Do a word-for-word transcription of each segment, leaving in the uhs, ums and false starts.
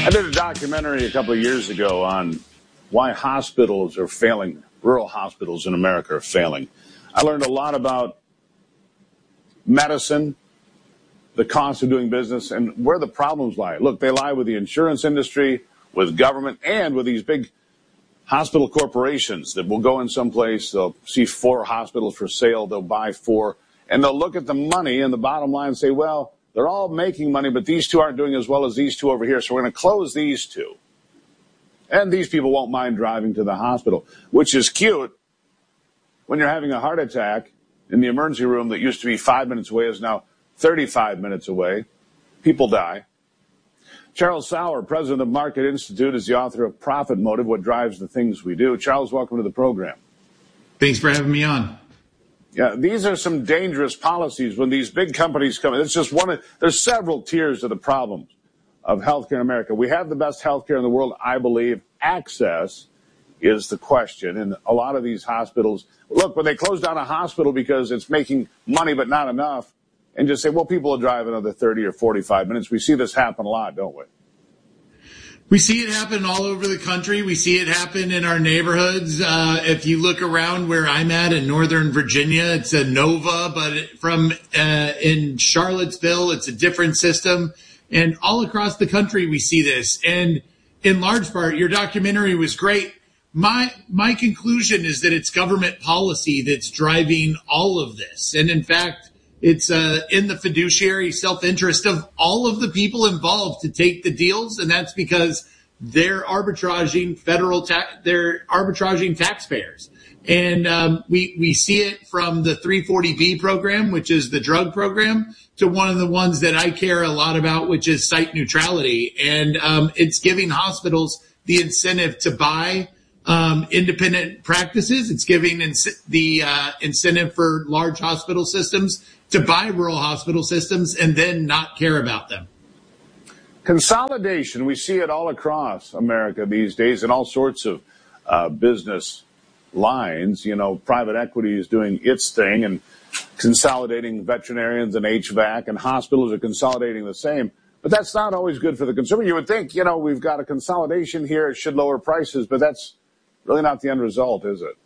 I did a documentary a couple of years ago on why hospitals are failing, rural hospitals in America are failing. I learned a lot about medicine, the cost of doing business, and where the problems lie. Look, they lie with the insurance industry, with government, and with these big hospital corporations that will go in someplace, they'll see four hospitals for sale, they'll buy four, and they'll look at the money and the bottom line and say, well, they're all making money, but these two aren't doing as well as these two over here, so we're going to close these two. And these people won't mind driving to the hospital, which is cute when you're having a heart attack in the emergency room that used to be five minutes away is now thirty-five minutes away. People die. Charles Sauer, president of Market Institute, is the author of Profit Motive, What Drives the Things We Do. Charles, welcome to the program. Thanks for having me on. Yeah, these are some dangerous policies when these big companies come in. It's just one of, there's several tiers of the problems of healthcare in America. We have the best healthcare in the world, I believe. Access is the question. And a lot of these hospitals, look, when they close down a hospital because it's making money but not enough, and just say, well, people will drive another thirty or forty-five minutes. We see this happen a lot, don't we? We see it happen all over the country. We see it happen in our neighborhoods. Uh, if you look around where I'm at in Northern Virginia, it's a Nova, but from uh, in Charlottesville, it's a different system. And all across the country, we see this. And in large part, your documentary was great. My my conclusion is that it's government policy that's driving all of this. And in fact, it's uh, in the fiduciary self-interest of all of the people involved to take the deals, and that's because they're arbitraging federal ta- they're arbitraging taxpayers. And um, we we see it from the three forty B program, which is the drug program, to one of the ones that I care a lot about, which is site neutrality. And um, it's giving hospitals the incentive to buy um, independent practices. It's giving ins- the uh, incentive for large hospital systems to buy rural hospital systems and then not care about them. Consolidation, we see it all across America these days in all sorts of uh, business lines. You know, private equity is doing its thing and consolidating veterinarians and H V A C, and hospitals are consolidating the same. But that's not always good for the consumer. You would think, you know, we've got a consolidation here, it should lower prices, but that's really not the end result, is it?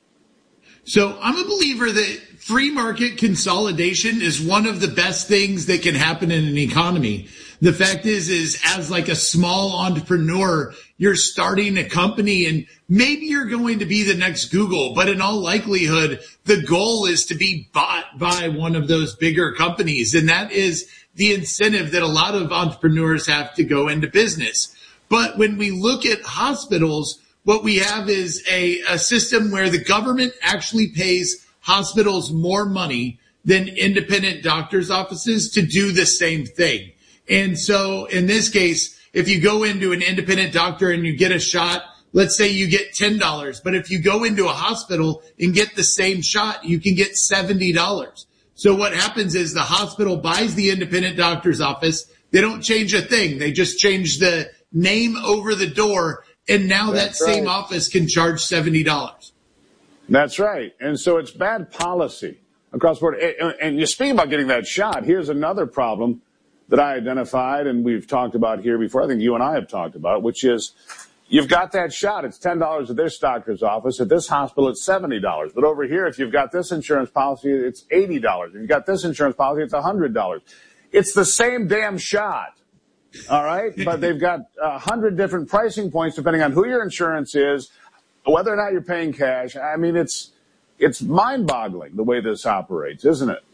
So I'm a believer that free market consolidation is one of the best things that can happen in an economy. The fact is, is as like a small entrepreneur, you're starting a company and maybe you're going to be the next Google, but in all likelihood, the goal is to be bought by one of those bigger companies. And that is the incentive that a lot of entrepreneurs have to go into business. But when we look at hospitals, what we have is a, a system where the government actually pays hospitals more money than independent doctors' offices to do the same thing. And so in this case, if you go into an independent doctor and you get a shot, let's say you get ten dollars. But if you go into a hospital and get the same shot, you can get seventy dollars. So what happens is the hospital buys the independent doctor's office. They don't change a thing. They just change the name over the door. And now That's that same right. office can charge seventy dollars. That's right. And so it's bad policy across the board. And you speak about getting that shot. Here's another problem that I identified and we've talked about here before. I think you and I have talked about, which is you've got that shot. It's ten dollars at this doctor's office. At this hospital, it's seventy dollars. But over here, if you've got this insurance policy, it's eighty dollars. If you've got this insurance policy, it's one hundred dollars. It's the same damn shot. All right. But they've got a hundred different pricing points depending on who your insurance is, whether or not you're paying cash. I mean, it's it's mind boggling the way this operates, isn't it?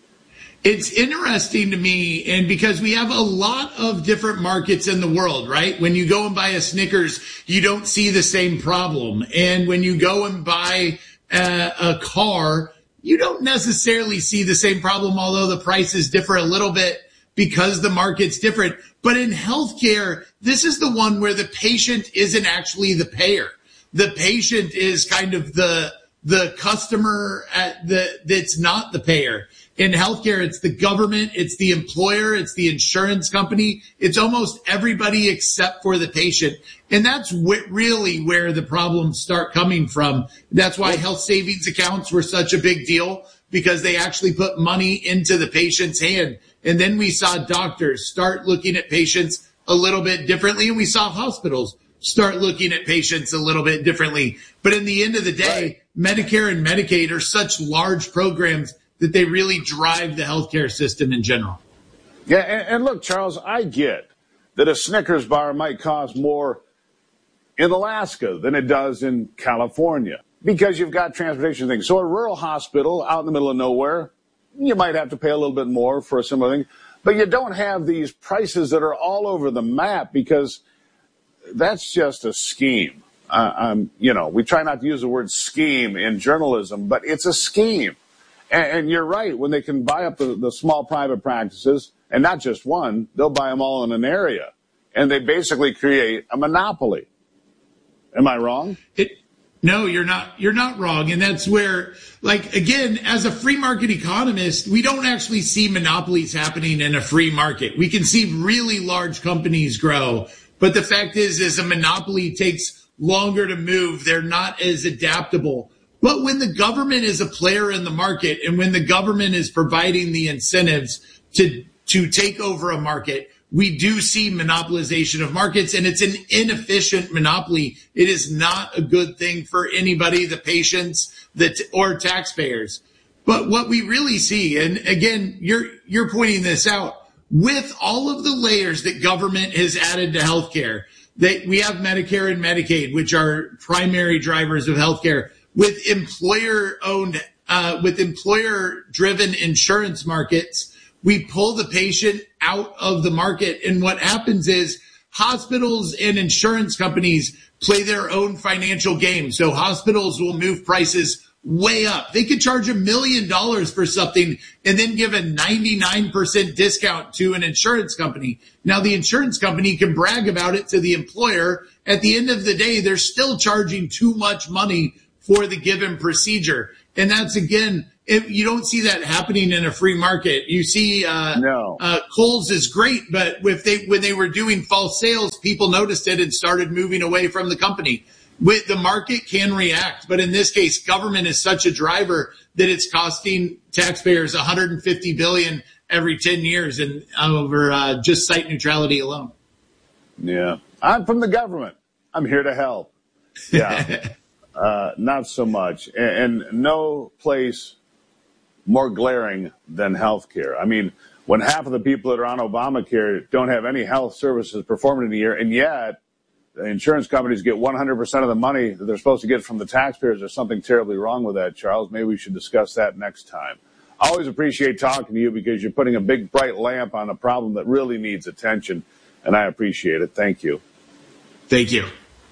It's interesting to me, and because we have a lot of different markets in the world, right? When you go and buy a Snickers, you don't see the same problem. And when you go and buy a, a car, you don't necessarily see the same problem, although the prices differ a little bit because the market's different. But in healthcare, this is the one where the patient isn't actually the payer. The patient is kind of the the customer at the that's not the payer. In healthcare, it's the government, it's the employer, it's the insurance company. It's almost everybody except for the patient. And that's wh- really where the problems start coming from. That's why health savings accounts were such a big deal, because they actually put money into the patient's hand. And then we saw doctors start looking at patients a little bit differently, and we saw hospitals start looking at patients a little bit differently. But in the end of the day, right, Medicare and Medicaid are such large programs that they really drive the healthcare system in general. Yeah, and, and look, Charles, I get that a Snickers bar might cost more in Alaska than it does in California because you've got transportation things. So a rural hospital out in the middle of nowhere, you might have to pay a little bit more for a similar thing, but you don't have these prices that are all over the map because that's just a scheme. Uh, um, you know, we try not to use the word scheme in journalism, but it's a scheme. And, and you're right. When they can buy up the, the small private practices, and not just one, they'll buy them all in an area, and they basically create a monopoly. Am I wrong? It, no, you're not. You're not wrong. And that's where, like, again, as a free market economist, we don't actually see monopolies happening in a free market. We can see really large companies grow. But the fact is, is a monopoly takes longer to move. They're not as adaptable. But when the government is a player in the market and when the government is providing the incentives to, to take over a market, we do see monopolization of markets, and it's an inefficient monopoly. It is not a good thing for anybody, the patients, the or taxpayers. But what we really see, and again, you're you're pointing this out, with all of the layers that government has added to healthcare, that we have Medicare and Medicaid, which are primary drivers of healthcare, with employer-owned, uh, with employer-driven insurance markets. We pull the patient out of the market. And what happens is hospitals and insurance companies play their own financial game. So hospitals will move prices way up. They could charge a million dollars for something and then give a ninety-nine percent discount to an insurance company. Now the insurance company can brag about it to the employer. At the end of the day, they're still charging too much money for the given procedure. And that's, again, if you don't see that happening in a free market. You see, uh, no. uh, Kohl's is great, but if they, when they were doing false sales, people noticed it and started moving away from the company. With the market can react, but in this case, government is such a driver that it's costing taxpayers one hundred fifty billion dollars every ten years and over uh, just site neutrality alone. Yeah. I'm from the government. I'm here to help. Yeah. uh, not so much. And, and no place more glaring than healthcare. I mean, when half of the people that are on Obamacare don't have any health services performed in a year, and yet the insurance companies get one hundred percent of the money that they're supposed to get from the taxpayers, there's something terribly wrong with that, Charles. Maybe we should discuss that next time. I always appreciate talking to you because you're putting a big, bright lamp on a problem that really needs attention, and I appreciate it. Thank you. Thank you.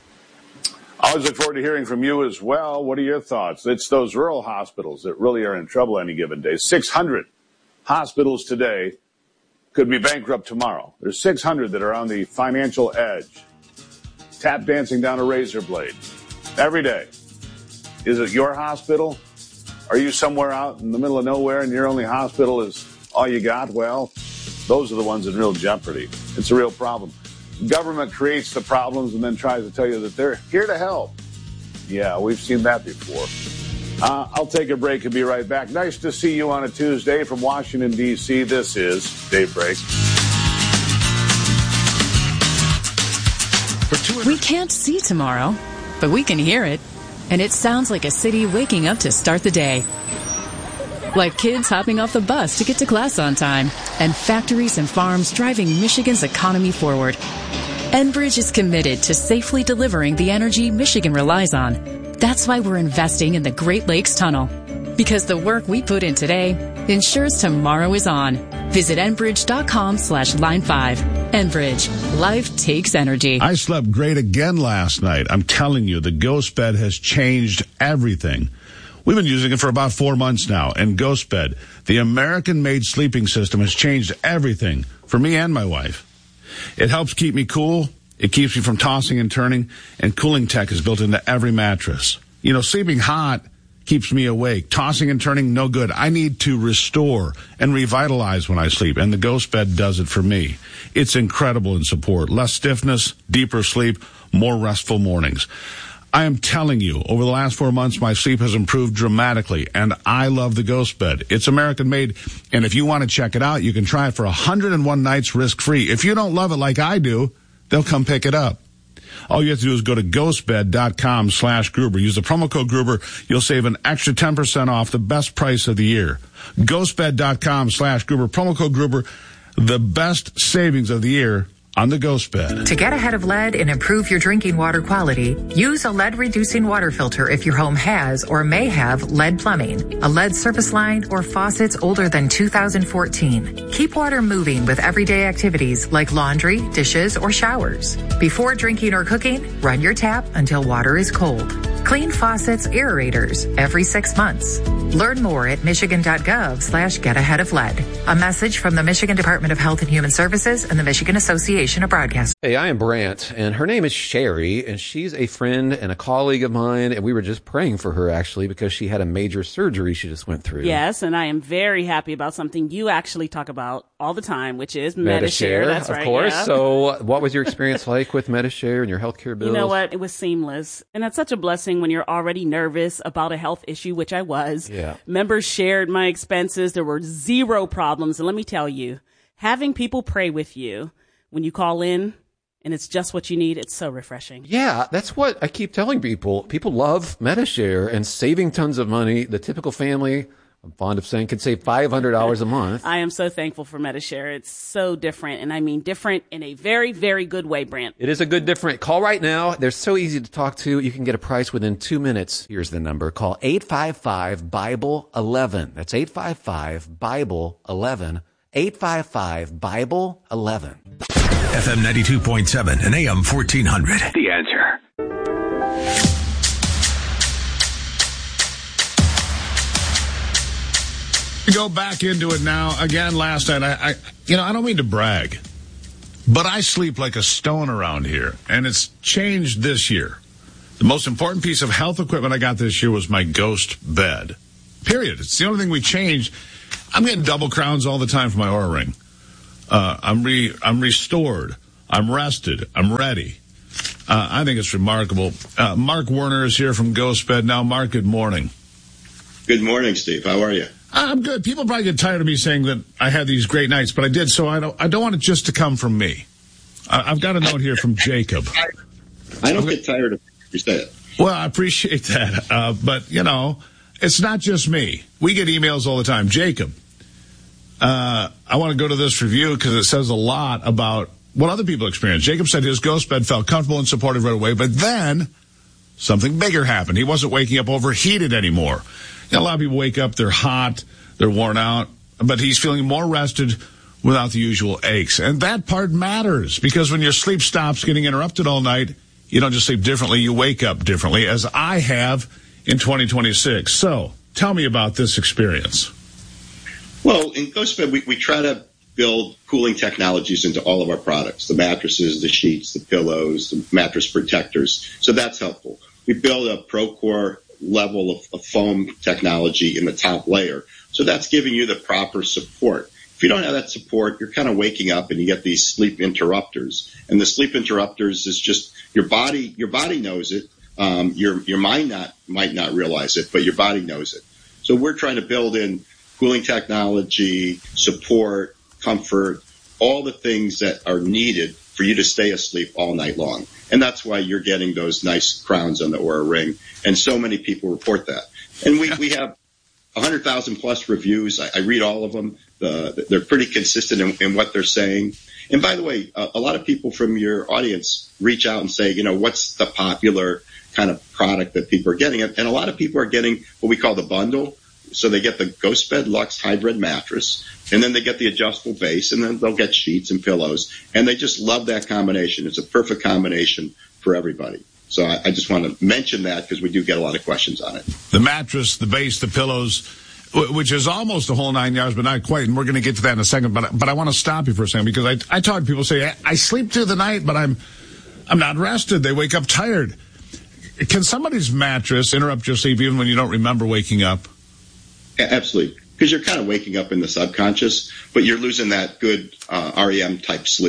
I always look forward to hearing from you as well. What are your thoughts? It's those rural hospitals that really are in trouble any given day. six hundred hospitals today could be bankrupt tomorrow. There's six hundred that are on the financial edge, tap dancing down a razor blade every day. Is it your hospital? Are you somewhere out in the middle of nowhere and your only hospital is all you got? Well, those are the ones in real jeopardy. It's a real problem. Government creates the problems and then tries to tell you that they're here to help. Yeah, we've seen that before. Uh, I'll take a break and be right back. Nice to see you on a Tuesday from Washington, D C. This is Daybreak. We can't see tomorrow, but we can hear it. And it sounds like a city waking up to start the day. Like kids hopping off the bus to get to class on time, and factories and farms driving Michigan's economy forward. Enbridge is committed to safely delivering the energy Michigan relies on. That's why we're investing in the Great Lakes Tunnel. Because the work we put in today ensures tomorrow is on. Visit Enbridge.com slash line five. Enbridge. Life takes energy. I slept great again last night. I'm telling you, the Ghost Bed has changed everything. We've been using it for about four months now, and Ghost Bed, the American-made sleeping system, has changed everything for me and my wife. It helps keep me cool. It keeps me from tossing and turning, and cooling tech is built into every mattress. You know, sleeping hot keeps me awake. Tossing and turning, no good. I need to restore and revitalize when I sleep, and the Ghost Bed does it for me. It's incredible in support. Less stiffness, deeper sleep, more restful mornings. I am telling you, over the last four months, my sleep has improved dramatically, and I love the Ghost Bed. It's American-made, and if you want to check it out, you can try it for one hundred one nights risk-free. If you don't love it like I do, they'll come pick it up. All you have to do is go to ghostbed.com slash Gruber. Use the promo code Gruber. You'll save an extra ten percent off the best price of the year. Ghostbed.com slash Gruber. Promo code Gruber. The best savings of the year on the Ghost Bed. To get ahead of lead and improve your drinking water quality, use a lead-reducing water filter if your home has or may have lead plumbing, a lead service line, or faucets older than two thousand fourteen. Keep water moving with everyday activities like laundry, dishes, or showers. Before drinking or cooking, run your tap until water is cold. Clean faucets, aerators every six months. Learn more at michigan.gov slash get ahead of lead. A message from the Michigan Department of Health and Human Services and the Michigan Association of Broadcasters. Hey, I am Brant, and her name is Sherry, and she's a friend and a colleague of mine, and we were just praying for her, actually, because she had a major surgery she just went through. Yes, and I am very happy about something you actually talk about all the time, which is Medi-Share. That's of right, course. yeah. So what was your experience like with Medi-Share and your healthcare bills? You know what? It was seamless, and that's such a blessing when you're already nervous about a health issue, which I was. Yeah. Members shared my expenses. There were zero problems, and let me tell you, having people pray with you when you call in, and it's just what you need, it's so refreshing. Yeah, that's what I keep telling people. People love Medi-Share and saving tons of money. The typical family, I'm fond of saying, can save five hundred dollars a month. I am so thankful for Medi-Share. It's so different, and I mean different in a very, very good way, Brant. It is a good different. Call right now. They're so easy to talk to. You can get a price within two minutes. Here's the number. Call eight five five, Bible eleven. That's eight five five, Bible eleven. eight five five, Bible eleven. F M ninety-two point seven and A M fourteen hundred. The Answer. Go back into it now. Again, last night, I, I, you know, I don't mean to brag, but I sleep like a stone around here, and it's changed this year. The most important piece of health equipment I got this year was my Ghost Bed. Period. It's the only thing we changed. I'm getting double crowns all the time for my Oura Ring. Uh, I'm re, I'm restored. I'm rested. I'm ready. Uh, I think it's remarkable. Uh, Mark Werner is here from Ghost Bed. Now, Mark, good morning. Good morning, Steve. How are you? I'm good. People probably get tired of me saying that I had these great nights, but I did, so I don't I don't want it just to come from me. I, I've got a note here from Jacob. I don't get tired of you say it. Well, I appreciate that. Uh, but, you know, it's not just me. We get emails all the time. Jacob, uh, I want to go to this review because it says a lot about what other people experience. Jacob said his Ghost Bed felt comfortable and supportive right away, but then something bigger happened. He wasn't waking up overheated anymore. You know, a lot of people wake up, they're hot, they're worn out, but he's feeling more rested without the usual aches. And that part matters because when your sleep stops getting interrupted all night, you don't just sleep differently, you wake up differently, as I have in twenty twenty-six. So tell me about this experience. Well, in Ghost Bed, we, we try to build cooling technologies into all of our products, the mattresses, the sheets, the pillows, the mattress protectors. So that's helpful. We build a ProCore level of, of foam technology in the top layer. So that's giving you the proper support. If you don't have that support, you're kind of waking up and you get these sleep interrupters. And the sleep interrupters is just your body, your body knows it. Um, your, your mind not, might not realize it, but your body knows it. So we're trying to build in cooling technology, support, comfort, all the things that are needed for you to stay asleep all night long. And that's why you're getting those nice crowns on the Oura Ring. And so many people report that. And we, we have one hundred thousand plus reviews. I, I read all of them. The, they're pretty consistent in, in what they're saying. And by the way, a, a lot of people from your audience reach out and say, you know, what's the popular kind of product that people are getting? And a lot of people are getting what we call the bundle. So they get the Ghost Bed Luxe Hybrid mattress, and then they get the adjustable base, and then they'll get sheets and pillows. And they just love that combination. It's a perfect combination for everybody. So I, I just want to mention that because we do get a lot of questions on it. The mattress, the base, the pillows, which is almost a whole nine yards, but not quite. And we're going to get to that in a second. But but I want to stop you for a second because I I talk to people say I, I sleep through the night, but I'm I'm not rested. They wake up tired. Can somebody's mattress interrupt your sleep even when you don't remember waking up? Absolutely, because you're kind of waking up in the subconscious, but you're losing that good uh, R E M type sleep.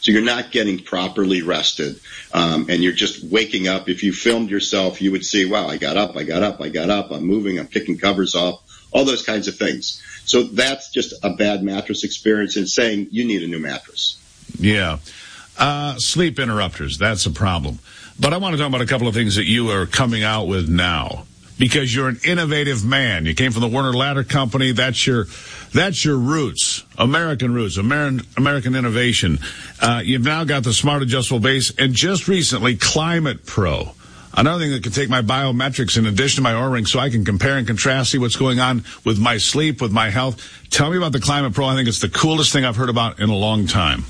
So you're not getting properly rested, um, and you're just waking up. If you filmed yourself, you would see, wow, I got up, I got up, I got up, I'm moving, I'm picking covers off, all those kinds of things. So that's just a bad mattress experience and saying you need a new mattress. Yeah. Uh, sleep interrupters, that's a problem. But I want to talk about a couple of things that you are coming out with now, because you're an innovative man. You came from the Werner Ladder Company. That's your, that's your roots, American roots, American, American innovation. Uh, you've now got the Smart Adjustable Base, and just recently, Climate Pro. Another thing that can take my biometrics in addition to my Oura-ring so I can compare and contrast, see what's going on with my sleep, with my health. Tell me about the Climate Pro. I think it's the coolest thing I've heard about in a long time.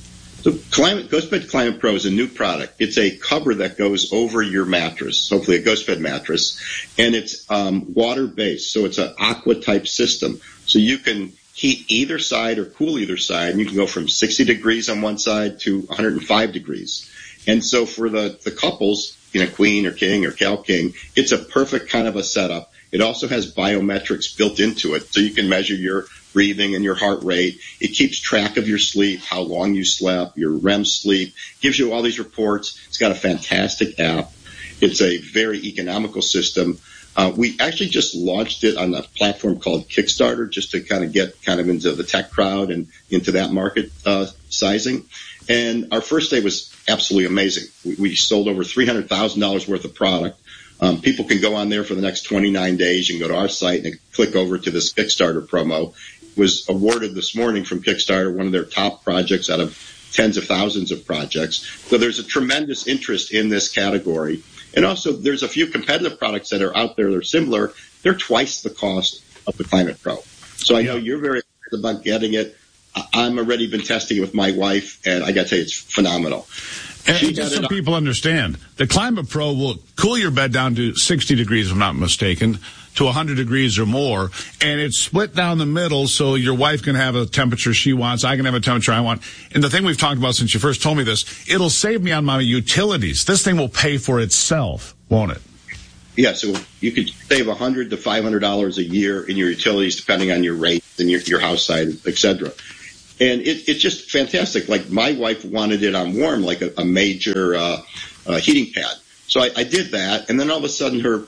So Climate, GhostBed Climate Pro is a new product. It's a cover that goes over your mattress, hopefully a GhostBed mattress, and it's um, water-based, so it's an aqua-type system. So you can heat either side or cool either side, and you can go from sixty degrees on one side to one hundred five degrees. And so for the, the couples, you know, queen or king or cal king, it's a perfect kind of a setup. It also has biometrics built into it, so you can measure your breathing and your heart rate. It keeps track of your sleep, how long you slept, your R E M sleep, gives you all these reports. It's got a fantastic app. It's a very economical system. Uh, we actually just launched it on a platform called Kickstarter just to kind of get kind of into the tech crowd and into that market uh, sizing. And our first day was absolutely amazing. We, we sold over three hundred thousand dollars worth of product. Um, people can go on there for the next twenty-nine days. You can go to our site and click over to this Kickstarter promo. It was awarded this morning from Kickstarter, one of their top projects out of tens of thousands of projects. So there's a tremendous interest in this category. And also there's a few competitive products that are out there that are similar. They're twice the cost of the Climate Pro. So I know you're very excited about getting it. I'm already been testing it with my wife, and I got to tell you, it's phenomenal. And just so people understand, the Climate Pro will cool your bed down to sixty degrees, if I'm not mistaken, to one hundred degrees or more, and it's split down the middle so your wife can have a temperature she wants, I can have a temperature I want. And the thing we've talked about since you first told me this, it'll save me on my utilities. This thing will pay for itself, won't it? Yeah, so you could save one hundred to five hundred dollars a year in your utilities, depending on your rate and your, your house size, et cetera. And it, it's just fantastic. Like my wife wanted it on warm, like a, a major uh, uh, heating pad. So I, I did that, and then all of a sudden her,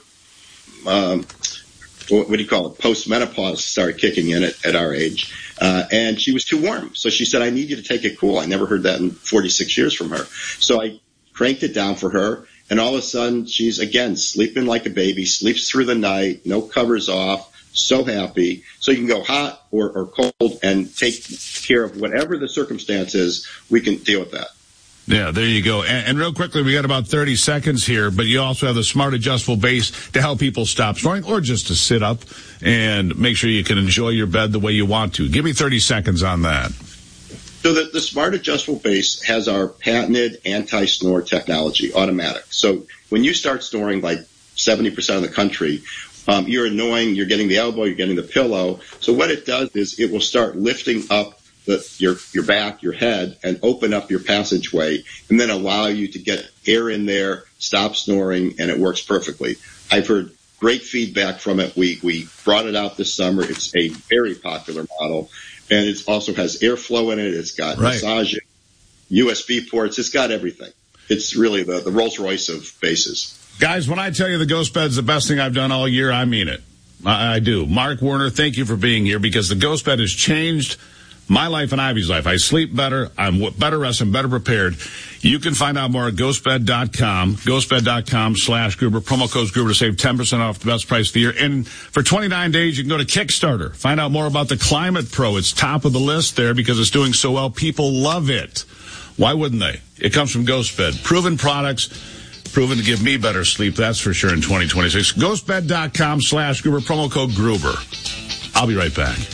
um, what, what do you call it, post-menopause started kicking in at, at our age, uh, and she was too warm. So she said, I need you to take it cool. I never heard that in forty-six years from her. So I cranked it down for her, and all of a sudden she's, again, sleeping like a baby, sleeps through the night, no covers off. So happy. So you can go hot or, or cold and take care of whatever the circumstance is. We can deal with that. Yeah, there you go. And, and real quickly, we got about thirty seconds here, but you also have the Smart Adjustable Base to help people stop snoring or just to sit up and make sure you can enjoy your bed the way you want to. Give me thirty seconds on that. So the, the Smart Adjustable Base has our patented anti-snore technology, automatic. So when you start snoring, like seventy percent of the country, Um, you're annoying, you're getting the elbow, you're getting the pillow. So what it does is it will start lifting up the, your, your back, your head, and open up your passageway, and then allow you to get air in there, stop snoring, and it works perfectly. I've heard great feedback from it. We, we brought it out this summer. It's a very popular model, and it also has airflow in it. It's got right. massaging, U S B ports. It's got everything. It's really the, the Rolls Royce of bases. Guys, when I tell you the Ghost Bed's the best thing I've done all year, I mean it. I, I do. Mark Werner, thank you for being here, because the Ghost Bed has changed my life and Ivy's life. I sleep better. I'm better rested. I'm better prepared. You can find out more at ghost bed dot com, ghost bed dot com slash Gruber. Promo code Gruber to save ten percent off the best price of the year. And for twenty-nine days, you can go to Kickstarter. Find out more about the Climate Pro. It's top of the list there because it's doing so well. People love it. Why wouldn't they? It comes from Ghost Bed. Proven products. Proven to give me better sleep, that's for sure, in twenty twenty-six. ghost bed dot com slash Gruber, promo code Gruber. I'll be right back.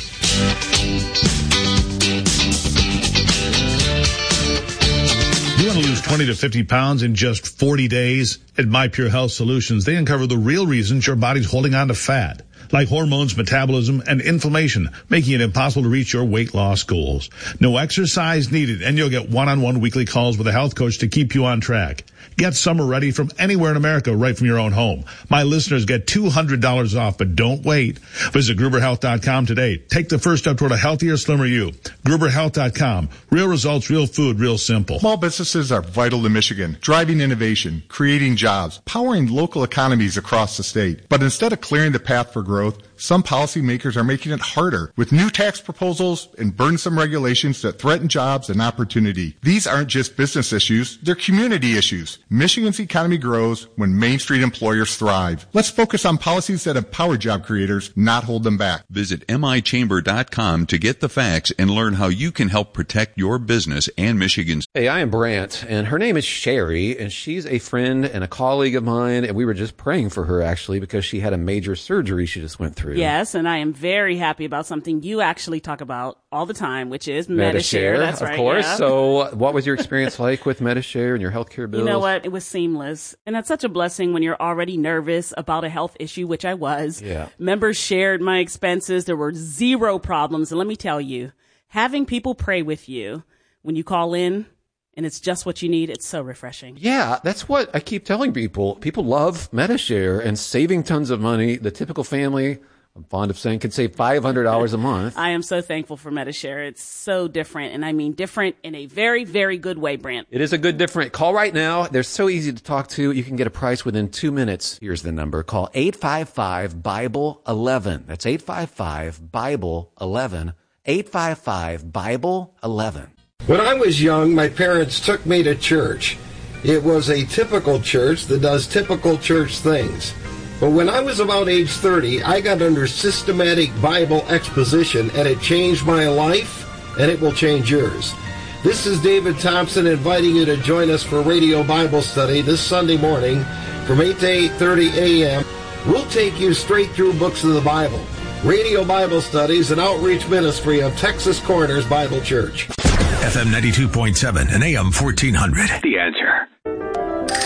You want to lose twenty to fifty pounds in just forty days? At My Pure Health Solutions, they uncover the real reasons your body's holding on to fat. like hormones, metabolism, and inflammation, making it impossible to reach your weight loss goals. No exercise needed, and you'll get one-on-one weekly calls with a health coach to keep you on track. Get Summer Ready from anywhere in America right from your own home. My listeners get two hundred dollars off, but don't wait. Visit Gruber Health dot com today. Take the first step toward a healthier, slimmer you. Gruber Health dot com. Real results, real food, real simple. Small businesses are vital to Michigan, driving innovation, creating jobs, powering local economies across the state. But instead of clearing the path for growth, some policymakers are making it harder with new tax proposals and burdensome regulations that threaten jobs and opportunity. These aren't just business issues, they're community issues. Michigan's economy grows when Main Street employers thrive. Let's focus on policies that empower job creators, not hold them back. Visit M I chamber dot com to get the facts and learn how you can help protect your business and Michigan's. Hey, I am Brant, and her name is Sherry, and she's a friend and a colleague of mine, and we were just praying for her, actually, because she had a major surgery she just went through. Yes, and I am very happy about something you actually talk about all the time, which is Medi-Share. Medi-Share, That's of right, course. yeah. So what was your experience like with Medi-Share and your healthcare bills? You know what? It was seamless. And that's such a blessing when you're already nervous about a health issue, which I was. Yeah. Members shared my expenses. There were zero problems. And let me tell you, having people pray with you when you call in, and it's just what you need, it's so refreshing. Yeah, that's what I keep telling people. People love Medi-Share and saving tons of money. The typical family, I'm fond of saying, can save five hundred dollars a month. I am so thankful for Medi-Share. It's so different, and I mean different in a very, very good way, Brant. It is a good different. Call right now. They're so easy to talk to. You can get a price within two minutes. Here's the number. Call eight five five, Bible eleven. That's eight five five, Bible eleven. eight five five, Bible eleven. When I was young, my parents took me to church. It was a typical church that does typical church things. But when I was about age thirty, I got under systematic Bible exposition, and it changed my life, and it will change yours. This is David Thompson inviting you to join us for Radio Bible Study this Sunday morning from eight to eight thirty a.m. We'll take you straight through books of the Bible. Radio Bible Study is an outreach ministry of Texas Corners Bible Church. F M ninety-two point seven and A M fourteen hundred. The Answer.